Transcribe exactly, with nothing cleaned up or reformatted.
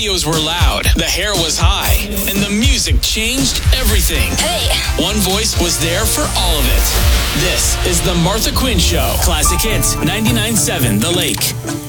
radios were loud, the hair was high, and the music changed everything. Hey! One voice was there for all of it. This is The Martha Quinn Show. Classic Hits, ninety-nine point seven The Lake.